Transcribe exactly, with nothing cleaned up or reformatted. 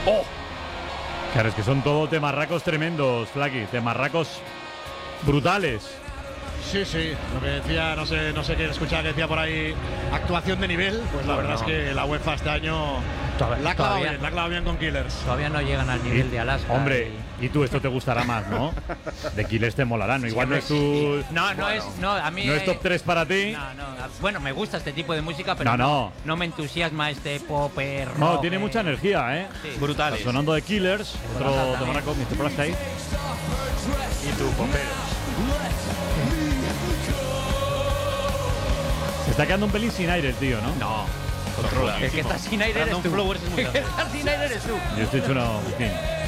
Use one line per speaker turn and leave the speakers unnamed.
¡Oh! Claro, es que son todo temarracos tremendos, Flaky. Temarracos brutales.
Sí, sí, lo que decía, no sé, no sé qué escuchaba que decía por ahí, actuación de nivel, pues la
Bueno,
verdad es que la UEFA este año
Todavía-
la ha clavado
todavía-
bien, la ha clavado bien con Killers.
Todavía no llegan al nivel de Alaska.
Hombre,
y-
y tú, esto te gustará más, ¿no? De Killers te molará, ¿no? Igual no es tu…
No, no es. No, a mí.
¿No es top tres para ti?
No, no. Bueno, me gusta este tipo de música, pero
No, no.
no me entusiasma este popper.
No,
rock,
tiene
eh.
mucha energía, ¿eh?
Sí.
Brutales.
Está sonando de Killers, otro
también.
temarraco, mister Plastic.
Y tú, pomperos.
Se está quedando un pelín sin aire el tío, ¿no?
No.
Controla.
El que está sin aire eres
Brandon
tú.
Flowers es muy
El que
grande.
está sin aire eres tú.
Yo estoy hecho una… En fin.